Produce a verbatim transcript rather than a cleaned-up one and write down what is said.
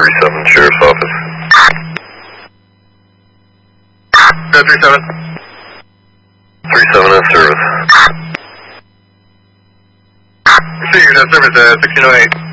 three seven, Sheriff's Office. Go three seven. three seven in service. See you in service at sixteen oh eight.